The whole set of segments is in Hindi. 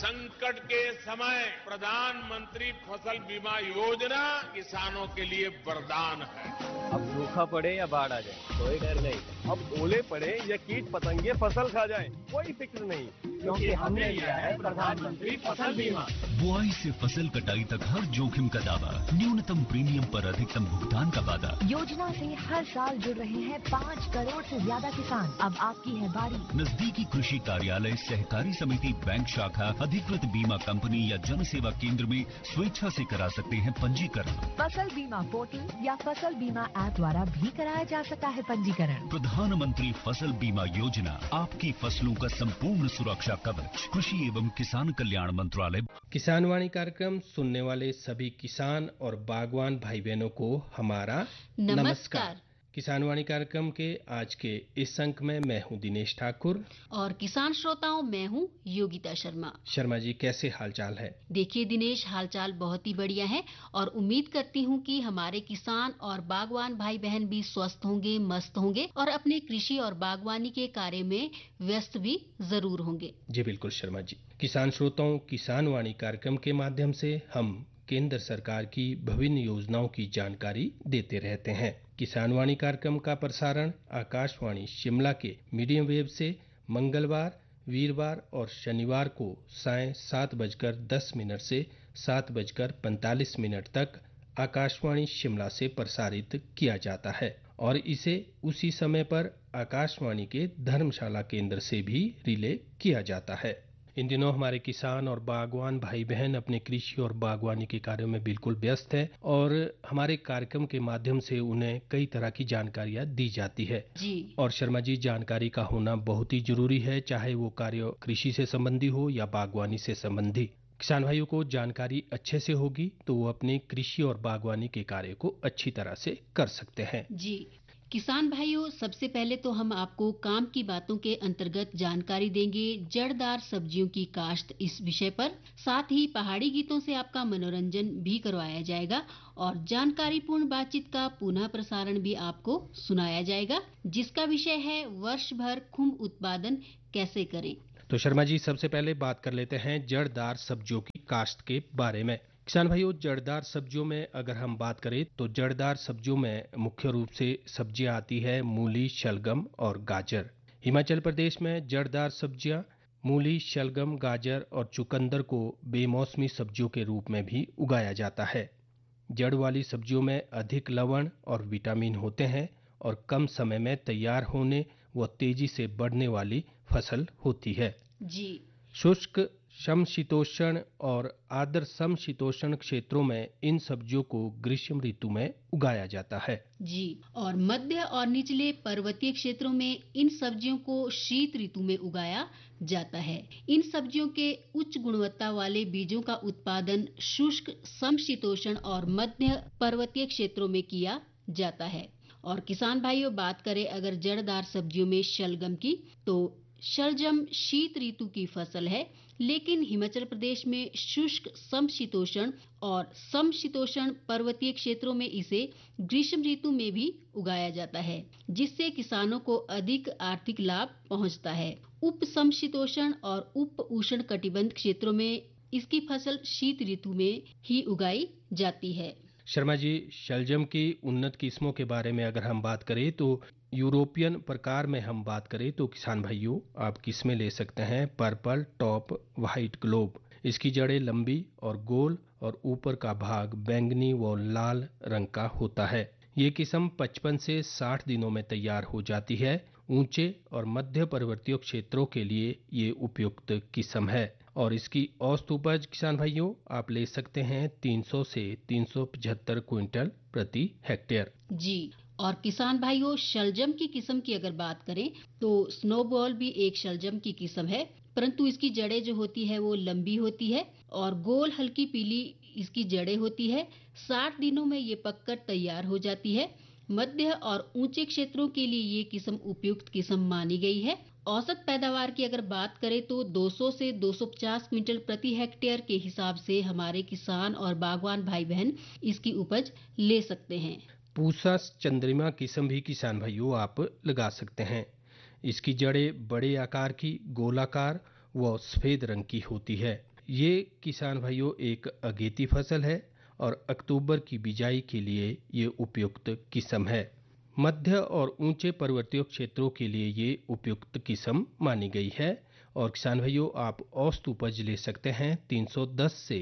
संकट के समय प्रधानमंत्री फसल बीमा योजना किसानों के लिए वरदान है। अब सूखा पड़े या बाढ़ आ जाए कोई डर नहीं। अब ओले पड़े या कीट पतंगे फसल खा जाए कोई फिक्र नहीं, क्योंकि हमने लिया है प्रधानमंत्री फसल बीमा। बुआई से फसल कटाई तक हर जोखिम का दावा, न्यूनतम प्रीमियम पर अधिकतम भुगतान का वादा। योजना से हर साल जुड़ रहे हैं 5 करोड़ से ज्यादा किसान। अब आपकी है बारी। नजदीकी कृषि कार्यालय, सहकारी समिति, बैंक शाखा, अधिकृत बीमा कंपनी या जन सेवा केंद्र में स्वेच्छा से करा सकते हैं पंजीकरण। फसल बीमा पोर्टल या फसल बीमा ऐप द्वारा भी कराया जा सकता है पंजीकरण। प्रधानमंत्री फसल बीमा योजना, आपकी फसलों का संपूर्ण सुरक्षा कवच। कृषि एवं किसान कल्याण मंत्रालय। किसान वाणी कार्यक्रम सुनने वाले सभी किसान और बागवान भाई बहनों को हमारा नमस्कार। किसान वाणी कार्यक्रम के आज के इस अंक में मैं हूं दिनेश ठाकुर और किसान श्रोताओं मैं हूं योगिता शर्मा। शर्मा जी, कैसे हालचाल है? देखिए दिनेश, हालचाल बहुत ही बढ़िया है और उम्मीद करती हूं कि हमारे किसान और बागवान भाई बहन भी स्वस्थ होंगे, मस्त होंगे और अपने कृषि और बागवानी के कार्य में व्यस्त भी जरूर होंगे। जी बिल्कुल शर्मा जी। किसान श्रोताओं, किसान वाणी कार्यक्रम के माध्यम से हम केंद्र सरकार की विभिन्न योजनाओं की जानकारी देते रहते हैं। किसान वाणी कार्यक्रम का प्रसारण आकाशवाणी शिमला के मीडियम वेव से मंगलवार, वीरवार और शनिवार को सायं 7:10 से 7:45 तक आकाशवाणी शिमला से प्रसारित किया जाता है और इसे उसी समय पर आकाशवाणी के धर्मशाला केंद्र से भी रिले किया जाता है। इन दिनों हमारे किसान और बागवान भाई बहन अपने कृषि और बागवानी के कार्यों में बिल्कुल व्यस्त हैं और हमारे कार्यक्रम के माध्यम से उन्हें कई तरह की जानकारियां दी जाती है जी। और शर्मा जी, जानकारी का होना बहुत ही जरूरी है, चाहे वो कार्य कृषि से संबंधी हो या बागवानी से संबंधी। किसान भाइयों को जानकारी अच्छे से होगी तो वो अपने कृषि और बागवानी के कार्य को अच्छी तरह से कर सकते हैं। जी किसान भाइयों, सबसे पहले तो हम आपको काम की बातों के अंतर्गत जानकारी देंगे जड़दार सब्जियों की काश्त इस विषय पर। साथ ही पहाड़ी गीतों से आपका मनोरंजन भी करवाया जाएगा और जानकारीपूर्ण बातचीत का पुनः प्रसारण भी आपको सुनाया जाएगा, जिसका विषय है वर्ष भर खुम्ब उत्पादन कैसे करें। तो शर्मा जी, सबसे पहले बात कर लेते हैं जड़दार सब्जियों की काश्त के बारे में। किसान भाइयों, जड़दार सब्जियों में अगर हम बात करें तो जड़दार सब्जियों में मुख्य रूप से सब्जियां आती है मूली, शलगम और गाजर। हिमाचल प्रदेश में जड़दार सब्जियां मूली, शलगम, गाजर और चुकंदर को बेमौसमी सब्जियों के रूप में भी उगाया जाता है। जड़ वाली सब्जियों में अधिक लवण और विटामिन होते हैं और कम समय में तैयार होने व तेजी से बढ़ने वाली फसल होती है। जी। शुष्क, समशीतोष्ण और आर्द्र समशीतोष्ण क्षेत्रों में इन सब्जियों को ग्रीष्म ऋतु में उगाया जाता है। जी, और मध्य और निचले पर्वतीय क्षेत्रों में इन सब्जियों को शीत ऋतु में उगाया जाता है। इन सब्जियों के उच्च गुणवत्ता वाले बीजों का उत्पादन शुष्क, समशीतोष्ण और मध्य पर्वतीय क्षेत्रों में किया जाता है। और किसान भाइयों, बात करें अगर जड़दार सब्जियों में शलगम की, तो शलजम शीत ऋतु की फसल है, लेकिन हिमाचल प्रदेश में शुष्क, समशीतोष्ण और समशीतोष्ण पर्वतीय क्षेत्रों में इसे ग्रीष्म ऋतु में भी उगाया जाता है, जिससे किसानों को अधिक आर्थिक लाभ पहुंचता है। उप समशीतोष्ण और उप उष्ण कटिबंध क्षेत्रों में इसकी फसल शीत ऋतु में ही उगाई जाती है। शर्मा जी, शलजम की उन्नत किस्मों के बारे में अगर हम बात करें तो यूरोपियन प्रकार में हम बात करें तो किसान भाइयों, आप किस्में ले सकते हैं पर्पल टॉप, व्हाइट ग्लोब। इसकी जड़ें लंबी और गोल और ऊपर का भाग बैंगनी व लाल रंग का होता है। ये किस्म 55 से 60 दिनों में तैयार हो जाती है। ऊंचे और मध्य पर्वतीय क्षेत्रों के लिए ये उपयुक्त किस्म है और इसकी औसत उपज किसान भाइयों आप ले सकते हैं 300 से 375 क्विंटल प्रति हेक्टेयर। जी, और किसान भाइयों, शलजम की किस्म की अगर बात करें तो स्नोबॉल भी एक शलजम की किस्म है, परंतु इसकी जड़ें जो होती है वो लंबी होती है और गोल हल्की पीली इसकी जड़ें होती है। 60 दिनों में ये पककर तैयार हो जाती है। मध्य और ऊंचे क्षेत्रों के लिए ये किस्म उपयुक्त किस्म मानी गई है। औसत पैदावार की अगर बात करें तो 200 से 250 क्विंटल प्रति हेक्टेयर के हिसाब से हमारे किसान और बागवान भाई बहन इसकी उपज ले सकते हैं। पूसा चंद्रिमा किस्म भी किसान भाइयों आप लगा सकते हैं। इसकी जड़ें बड़े आकार की, गोलाकार व सफेद रंग की होती है। ये किसान भाइयों एक अगेती फसल है और अक्टूबर की बिजाई के लिए ये उपयुक्त किस्म है। मध्य और ऊंचे पर्वतीय क्षेत्रों के लिए ये उपयुक्त किस्म मानी गई है और किसान भाइयों आप औसत उपज ले सकते हैं 310 से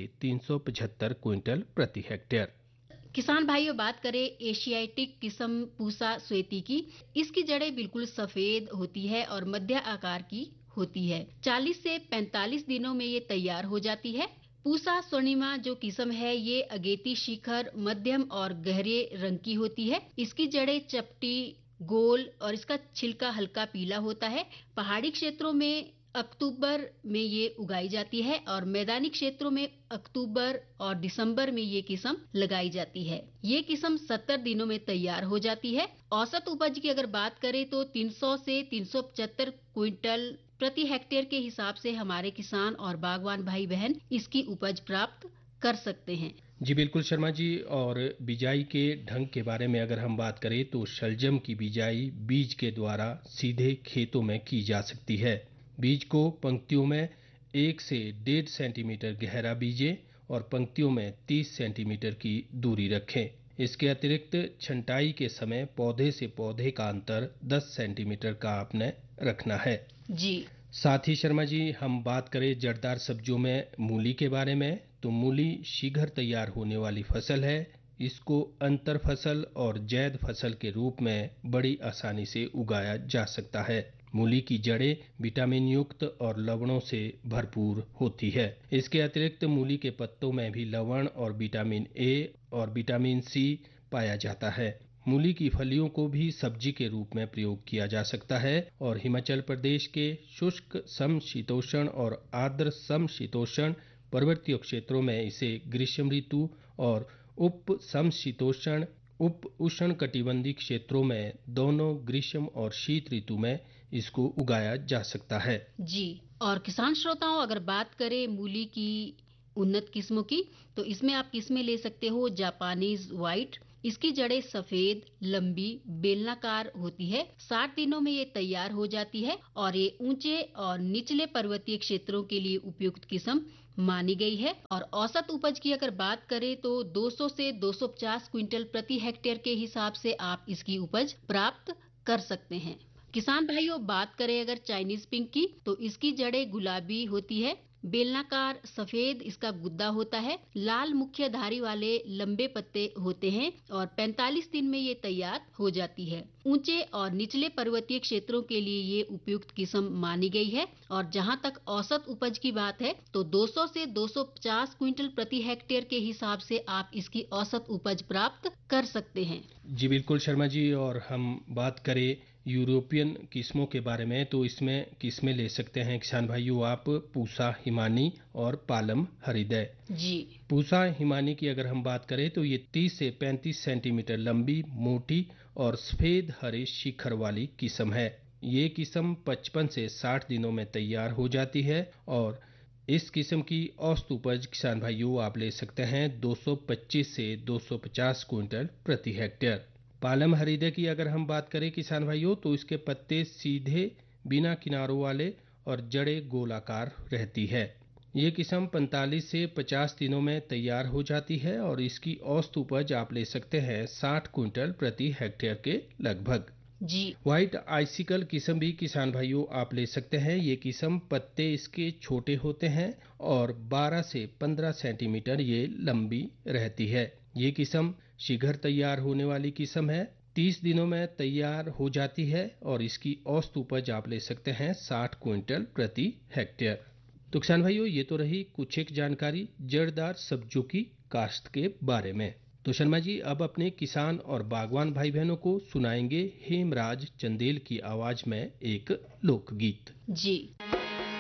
375 क्विंटल प्रति हेक्टेयर। किसान भाइयों बात करें एशियाटिक किस्म पूसा स्वेती की, इसकी जड़ें बिल्कुल सफेद होती है और मध्य आकार की होती है। 40 से 45 दिनों में ये तैयार हो जाती है। पूसा स्वर्णिमा जो किस्म है ये अगेती शिखर मध्यम और गहरे रंग की होती है। इसकी जड़ें चपटी गोल और इसका छिलका हल्का पीला होता है। पहाड़ी क्षेत्रों में अक्टूबर में ये उगाई जाती है और मैदानी क्षेत्रों में अक्टूबर और दिसंबर में ये किस्म लगाई जाती है। ये किस्म 70 दिनों में तैयार हो जाती है। औसत उपज की अगर बात करें तो 300 से 375 क्विंटल प्रति हेक्टेयर के हिसाब से हमारे किसान और बागवान भाई बहन इसकी उपज प्राप्त कर सकते हैं। जी बिल्कुल शर्मा जी, और बिजाई के ढंग के बारे में अगर हम बात करें तो शलजम की बिजाई बीज के द्वारा सीधे खेतों में की जा सकती है। बीज को पंक्तियों में 1 से 1.5 सेंटीमीटर गहरा बीजें और पंक्तियों में 30 सेंटीमीटर की दूरी रखें। इसके अतिरिक्त छंटाई के समय पौधे से पौधे का अंतर 10 सेंटीमीटर का आपने रखना है। जी साथ ही शर्मा जी हम बात करें जड़दार सब्जियों में मूली के बारे में, तो मूली शीघ्र तैयार होने वाली फसल है। इसको अंतर फसल और जैद फसल के रूप में बड़ी आसानी से उगाया जा सकता है। मूली की जड़ें विटामिन युक्त और लवणों से भरपूर होती है। इसके अतिरिक्त मूली के पत्तों में भी लवण और विटामिन ए और विटामिन सी पाया जाता है। मूली की फलियों को भी सब्जी के रूप में प्रयोग किया जा सकता है और हिमाचल प्रदेश के शुष्क समशीतोष्ण और आर्द्र समशीतोष्ण पर्वतीय क्षेत्रों में इसे ग्रीष्म ऋतु और उप समशीतोष्ण उप उष्ण कटिबंधीय क्षेत्रों में दोनों ग्रीष्म और शीत ऋतु में इसको उगाया जा सकता है। जी, और किसान श्रोताओं अगर बात करें मूली की उन्नत किस्मों की तो इसमें आप किस्में ले सकते हो जापानीज व्हाइट। इसकी जड़ें सफेद लंबी बेलनाकार होती है। 60 दिनों में ये तैयार हो जाती है और ये ऊंचे और निचले पर्वतीय क्षेत्रों के लिए उपयुक्त किस्म मानी गई है। और औसत उपज की अगर बात करें तो 200 से 250 क्विंटल प्रति हेक्टेयर के हिसाब से आप इसकी उपज प्राप्त कर सकते हैं। किसान भाइयों बात करें अगर चाइनीज पिंक की तो इसकी जड़ें गुलाबी होती है। बेलनाकार सफेद इसका गुद्दा होता है। लाल मुख्य धारी वाले लंबे पत्ते होते हैं और 45 दिन में ये तैयार हो जाती है। ऊंचे और निचले पर्वतीय क्षेत्रों के लिए ये उपयुक्त किस्म मानी गई है। और जहां तक औसत उपज की बात है तो 200 से 250 क्विंटल प्रति हेक्टेयर के हिसाब से आप इसकी औसत उपज प्राप्त कर सकते हैं। जी बिल्कुल शर्मा जी, और हम बात करें यूरोपियन किस्मों के बारे में तो इसमें किस्में ले सकते हैं किसान भाइयों आप पूसा हिमानी और पालम हृदय। जी, पूसा हिमानी की अगर हम बात करें तो ये 30 से 35 सेंटीमीटर लंबी मोटी और सफेद हरे शिखर वाली किस्म है। ये किस्म 55 से 60 दिनों में तैयार हो जाती है और इस किस्म की औसत उपज किसान भाइयों आप ले सकते हैं 225 से 250 क्विंटल प्रति हेक्टेयर। पालम हृदय की अगर हम बात करें किसान भाइयों तो इसके पत्ते सीधे बिना किनारों वाले और जड़ें गोलाकार रहती है। ये किस्म 45 से 50 दिनों में तैयार हो जाती है और इसकी औसत उपज आप ले सकते हैं 60 क्विंटल प्रति हेक्टेयर के लगभग। जी, व्हाइट आइसिकल किस्म भी किसान भाइयों आप ले सकते हैं। ये किस्म पत्ते इसके छोटे होते हैं और 12 से 15 सेंटीमीटर ये लंबी रहती है। ये किस्म शीघ्र तैयार होने वाली किस्म है। 30 दिनों में तैयार हो जाती है और इसकी औसत उपज आप ले सकते हैं 60 क्विंटल प्रति हेक्टेयर। तो किसान भाइयों ये तो रही कुछ एक जानकारी जड़दार सब्जियों की काश्त के बारे में। तो शर्मा जी अब अपने किसान और बागवान भाई बहनों को सुनाएंगे हेमराज चंदेल की आवाज में एक लोकगीत। जी।